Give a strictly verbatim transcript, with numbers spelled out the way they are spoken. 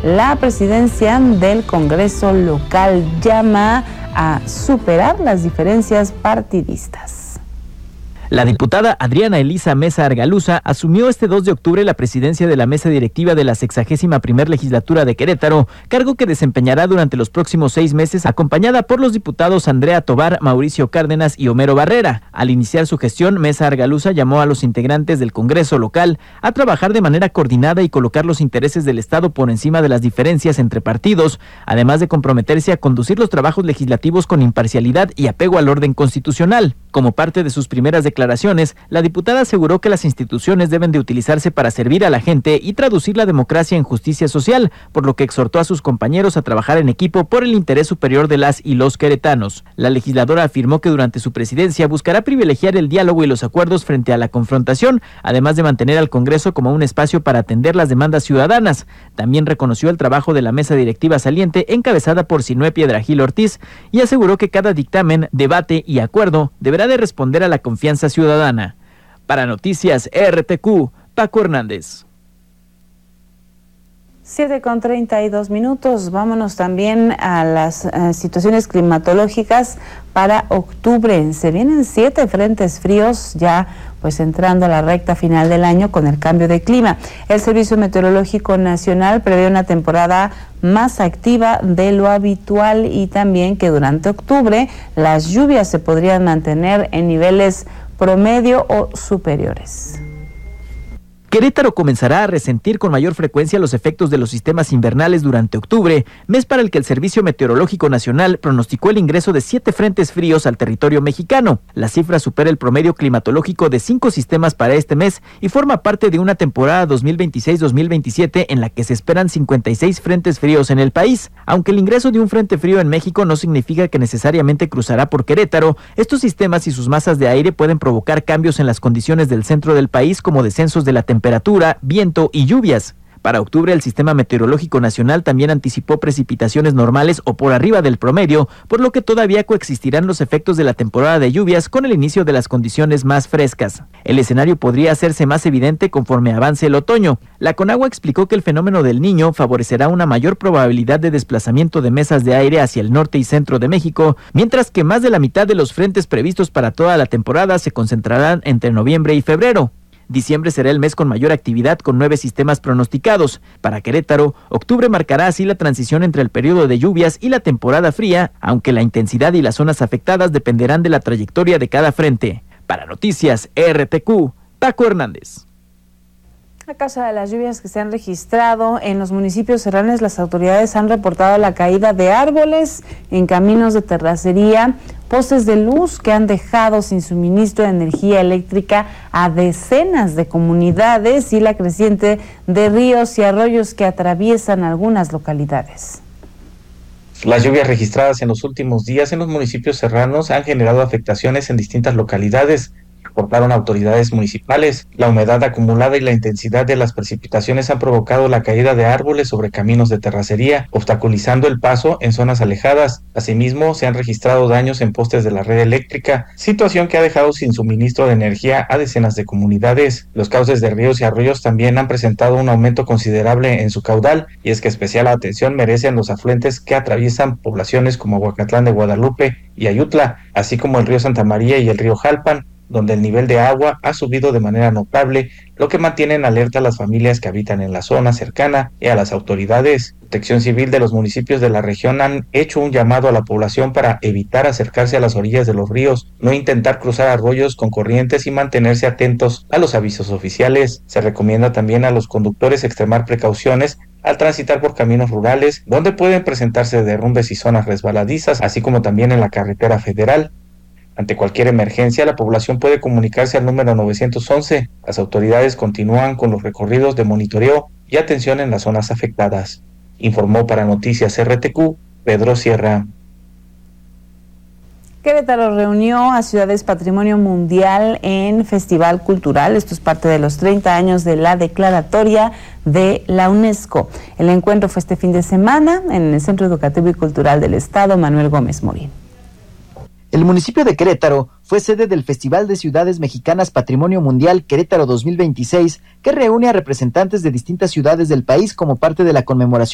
la presidencia del Congreso local llama a superar las diferencias partidistas. La diputada Adriana Elisa Mesa Argalusa asumió este dos de octubre la presidencia de la mesa directiva de la sexagésima primer legislatura de Querétaro, cargo que desempeñará durante los próximos seis meses, acompañada por los diputados Andrea Tobar, Mauricio Cárdenas y Homero Barrera. Al iniciar su gestión, Mesa Argalusa llamó a los integrantes del Congreso local a trabajar de manera coordinada y colocar los intereses del Estado por encima de las diferencias entre partidos, además de comprometerse a conducir los trabajos legislativos con imparcialidad y apego al orden constitucional. Como parte de sus primeras declaraciones, la diputada aseguró que las instituciones deben de utilizarse para servir a la gente y traducir la democracia en justicia social, por lo que exhortó a sus compañeros a trabajar en equipo por el interés superior de las y los queretanos. La legisladora afirmó que durante su presidencia buscará privilegiar el diálogo y los acuerdos frente a la confrontación, además de mantener al Congreso como un espacio para atender las demandas ciudadanas. También reconoció el trabajo de la mesa directiva saliente encabezada por Sinué Piedrahíl Ortiz y aseguró que cada dictamen, debate y acuerdo deberá de responder a la confianza ciudadana. Para Noticias R T Q, Paco Hernández. siete con treinta y dos minutos. Vámonos también a las uh, situaciones climatológicas para octubre. Se vienen siete frentes fríos ya pues entrando a la recta final del año con el cambio de clima. El Servicio Meteorológico Nacional prevé una temporada más activa de lo habitual y también que durante octubre las lluvias se podrían mantener en niveles promedio o superiores. Querétaro comenzará a resentir con mayor frecuencia los efectos de los sistemas invernales durante octubre, mes para el que el Servicio Meteorológico Nacional pronosticó el ingreso de siete frentes fríos al territorio mexicano. La cifra supera el promedio climatológico de cinco sistemas para este mes y forma parte de una temporada dos mil veintiséis dos mil veintisiete en la que se esperan cincuenta y seis frentes fríos en el país. Aunque el ingreso de un frente frío en México no significa que necesariamente cruzará por Querétaro, estos sistemas y sus masas de aire pueden provocar cambios en las condiciones del centro del país, como descensos de la temperatura temperatura, viento y lluvias. Para octubre, el Sistema Meteorológico Nacional también anticipó precipitaciones normales o por arriba del promedio, por lo que todavía coexistirán los efectos de la temporada de lluvias con el inicio de las condiciones más frescas. El escenario podría hacerse más evidente conforme avance el otoño. La Conagua explicó que el fenómeno del Niño favorecerá una mayor probabilidad de desplazamiento de mesas de aire hacia el norte y centro de México, mientras que más de la mitad de los frentes previstos para toda la temporada se concentrarán entre noviembre y febrero. Diciembre será el mes con mayor actividad, con nueve sistemas pronosticados. Para Querétaro, octubre marcará así la transición entre el periodo de lluvias y la temporada fría, aunque la intensidad y las zonas afectadas dependerán de la trayectoria de cada frente. Para Noticias R T Q, Paco Hernández. A causa de las lluvias que se han registrado en los municipios serranos, las autoridades han reportado la caída de árboles en caminos de terracería, postes de luz que han dejado sin suministro de energía eléctrica a decenas de comunidades y la creciente de ríos y arroyos que atraviesan algunas localidades. Las lluvias registradas en los últimos días en los municipios serranos han generado afectaciones en distintas localidades. Reportaron autoridades municipales. La humedad acumulada y la intensidad de las precipitaciones han provocado la caída de árboles sobre caminos de terracería, obstaculizando el paso en zonas alejadas. Asimismo, se han registrado daños en postes de la red eléctrica, situación que ha dejado sin suministro de energía a decenas de comunidades. Los cauces de ríos y arroyos también han presentado un aumento considerable en su caudal, y es que especial atención merecen los afluentes que atraviesan poblaciones como Huacatlán de Guadalupe y Ayutla, así como el río Santa María y el río Jalpan, donde el nivel de agua ha subido de manera notable, lo que mantiene en alerta a las familias que habitan en la zona cercana y a las autoridades. Protección Civil de los municipios de la región han hecho un llamado a la población para evitar acercarse a las orillas de los ríos, no intentar cruzar arroyos con corrientes y mantenerse atentos a los avisos oficiales. Se recomienda también a los conductores extremar precauciones al transitar por caminos rurales, donde pueden presentarse derrumbes y zonas resbaladizas, así como también en la carretera federal. Ante cualquier emergencia, la población puede comunicarse al número nueve once. Las autoridades continúan con los recorridos de monitoreo y atención en las zonas afectadas. Informó para Noticias R T Q, Pedro Sierra. Querétaro reunió a ciudades Patrimonio Mundial en Festival Cultural. Esto es parte de los treinta años de la declaratoria de la UNESCO. El encuentro fue este fin de semana en el Centro Educativo y Cultural del Estado Manuel Gómez Morín. El municipio de Querétaro fue sede del Festival de Ciudades Mexicanas Patrimonio Mundial Querétaro dos mil veintiséis, que reúne a representantes de distintas ciudades del país como parte de la conmemoración